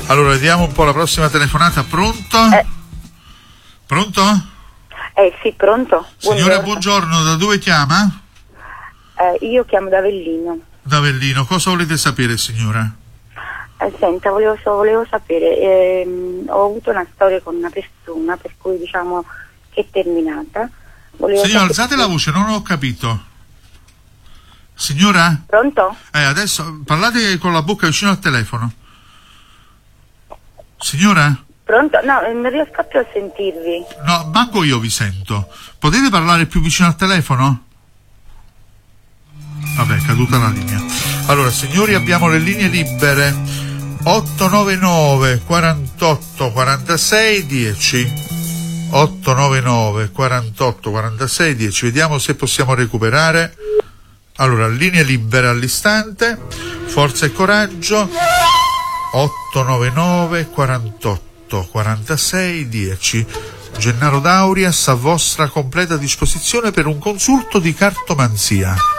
Allora, vediamo un po' la prossima telefonata. Pronto? Pronto? Sì, pronto. Signora, buongiorno, da dove chiama? Io chiamo da Avellino. Da Avellino, cosa volete sapere, signora? Senta, volevo sapere, ho avuto una storia con una persona per cui diciamo che è terminata. Signora, alzate la voce, non ho capito. Signora? Pronto? Adesso parlate con la bocca vicino al telefono. Signora? Pronto? No, non riesco più a sentirvi. No, manco io vi sento. Potete parlare più vicino al telefono? Vabbè, è caduta la linea. Allora, signori, abbiamo le linee libere 899 48 46 10. 899 48 46 10. Vediamo se possiamo recuperare. Allora, linee libere all'istante. Forza e coraggio. 899 48 46 10. Gennaro D'Auria a vostra completa disposizione per un consulto di cartomanzia.